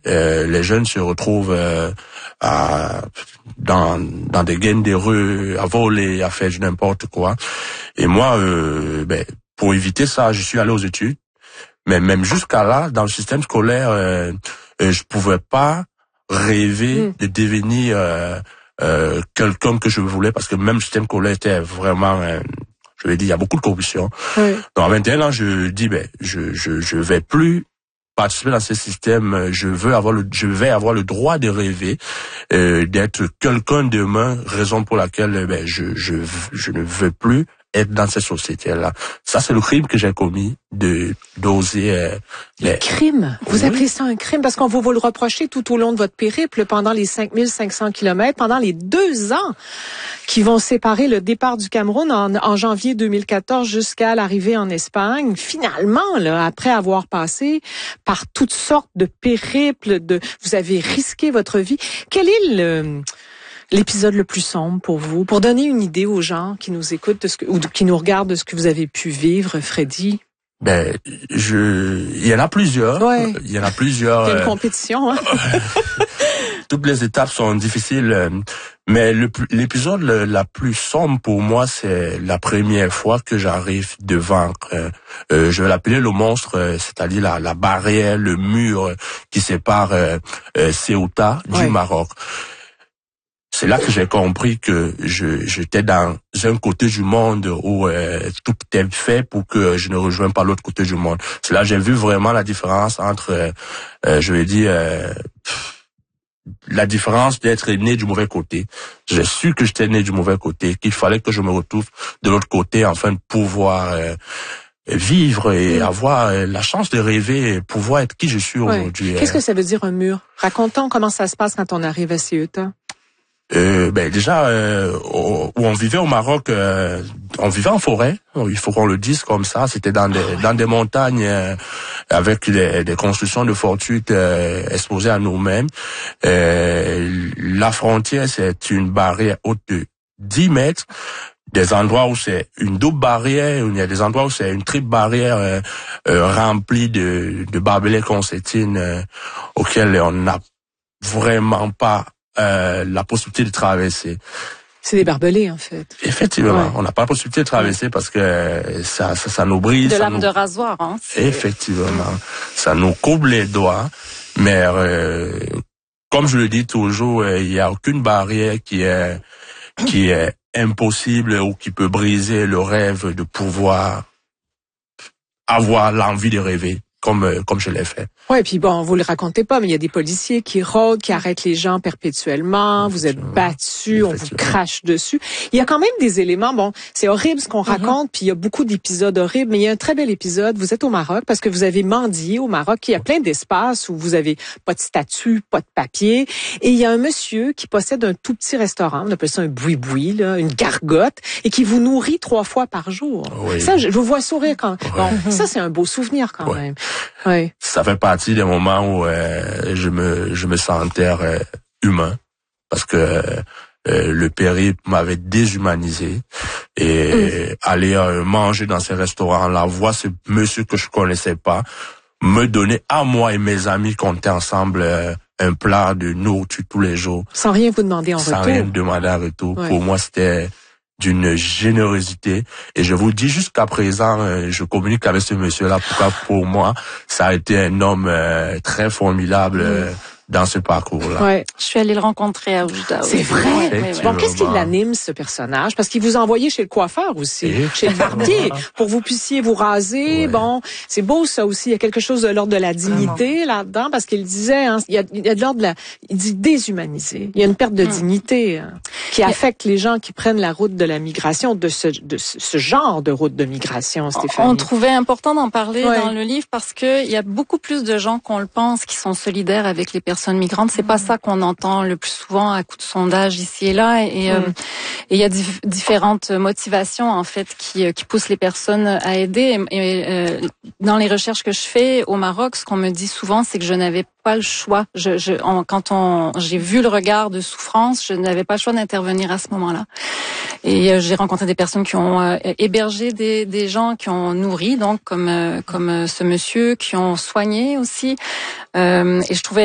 les jeunes se retrouvent dans des gangs des rues, à voler, à faire n'importe quoi. Et moi, pour éviter ça, je suis allé aux études. Mais même jusqu'à là, dans le système scolaire, je pouvais pas rêver de devenir quelqu'un que je voulais, parce que même le système scolaire était vraiment, je vais dire, il y a beaucoup de corruption. Oui. Donc à 21 ans, je dis, je vais plus participer dans ce système. Je vais avoir le droit de rêver, d'être quelqu'un demain, raison pour laquelle je ne veux plus être dans cette société-là. Ça, c'est le crime que j'ai commis, d'oser... Le crime? Vous appelez ça un crime? Parce qu'on va vous le reprocher tout au long de votre périple, pendant les 5500 kilomètres, pendant les 2 ans qui vont séparer le départ du Cameroun en janvier 2014 jusqu'à l'arrivée en Espagne. Finalement, là, après avoir passé par toutes sortes de périples, vous avez risqué votre vie. Quel est l'épisode le plus sombre pour vous, pour donner une idée aux gens qui nous écoutent ou qui nous regardent de ce que vous avez pu vivre, Freddy? Il y en a plusieurs. Ouais. Il y en a plusieurs. Il y a une compétition, hein? Toutes les étapes sont difficiles, mais l'épisode la plus sombre pour moi, c'est la première fois que j'arrive devant, je vais l'appeler le monstre, c'est-à-dire la barrière, le mur qui sépare Ceuta du Maroc. C'est là que j'ai compris que j'étais dans un côté du monde où tout était fait pour que je ne rejoigne pas l'autre côté du monde. C'est là que j'ai vu vraiment la différence entre, la différence d'être né du mauvais côté. J'ai su que j'étais né du mauvais côté, qu'il fallait que je me retrouve de l'autre côté afin de pouvoir vivre et avoir la chance de rêver et pouvoir être qui je suis aujourd'hui. Qu'est-ce que ça veut dire un mur? Raconte-nous comment ça se passe quand on arrive à Ceuta. Déjà, où on vivait au Maroc, on vivait en forêt. Il faut qu'on le dise comme ça. C'était dans des montagnes avec des constructions de fortuites exposées à nous-mêmes. La frontière, c'est une barrière haute de 10 mètres. Des endroits où c'est une double barrière, il y a des endroits où c'est une triple barrière remplie de barbelés concertines auxquels on n'a vraiment pas la possibilité de traverser. C'est des barbelés, en fait. Effectivement, on n'a pas la possibilité de traverser parce que ça nous brise. De lame de rasoir, hein. Effectivement, ça nous coupe les doigts. Mais comme je le dis toujours, il y a aucune barrière qui est impossible ou qui peut briser le rêve de pouvoir avoir l'envie de rêver. Comme je l'ai fait. Ouais, puis bon, vous le racontez pas, mais il y a des policiers qui rôdent, qui arrêtent les gens perpétuellement. Vous êtes battus, on vous crache dessus. Il y a quand même des éléments. Bon, c'est horrible ce qu'on raconte, puis il y a beaucoup d'épisodes horribles, mais il y a un très bel épisode. Vous êtes au Maroc parce que vous avez mendié au Maroc. Il y a plein d'espaces où vous avez pas de statut, pas de papier, et il y a un monsieur qui possède un tout petit restaurant. On appelle ça un boui-boui, là, une gargote, et qui vous nourrit 3 fois par jour. Oui. Ça, je vous vois sourire quand. Bon, ça c'est un beau souvenir quand même. Oui. Ça fait partie des moments où je me sentais humain parce que le périple m'avait déshumanisé et aller manger dans ces restaurants-là, voir ce monsieur que je connaissais pas me donner à moi et mes amis qu'on était ensemble un plat de nourriture tous les jours. Sans rien vous demander en retour. Sans rien me demander en retour. Ouais. Pour moi, c'était d'une générosité. Et je vous dis, jusqu'à présent, je communique avec ce monsieur-là. Pourquoi pour moi, ça a été un homme très formidable dans ce parcours-là. Ouais. Je suis allée le rencontrer à Oujda. C'est vrai? Bon, qu'est-ce qui l'anime, ce personnage? Parce qu'il vous a envoyé chez le coiffeur aussi, chez le barbier, pour que vous puissiez vous raser. Ouais. Bon, c'est beau ça aussi. Il y a quelque chose de l'ordre de la dignité là-dedans, parce qu'il disait, hein, il y a de l'ordre de la... Il dit déshumanisé. Il y a une perte de dignité qui affecte les gens qui prennent la route de la migration, de ce genre de route de migration, Stéphanie. On trouvait important d'en parler dans le livre parce que il y a beaucoup plus de gens qu'on le pense qui sont solidaires avec les personnes migrantes. C'est pas ça qu'on entend le plus souvent à coup de sondage ici et là. Et il y a différentes motivations en fait qui poussent les personnes à aider. Et dans les recherches que je fais au Maroc, ce qu'on me dit souvent, c'est que je n'avais pas le choix. Quand j'ai vu le regard de souffrance, je n'avais pas le choix d'intervenir à ce moment-là. Et j'ai rencontré des personnes qui ont hébergé des gens, qui ont nourri, donc comme ce monsieur, qui ont soigné aussi. Et je trouvais